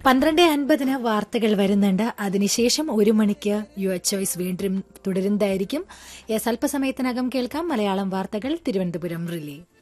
12:50 വാർത്തകൾ വരുന്നുണ്ട്. അതിനുശേഷം 1 മണിക്ക് യുവർ ചോയ്സ് വീണ്ടും തുടരുന്നതായിരിക്കും. അല്പസമയത്തിനകം കേൾക്കാം മലയാളം വാർത്തകൾ തിരുവനന്തപുരം റിലേ.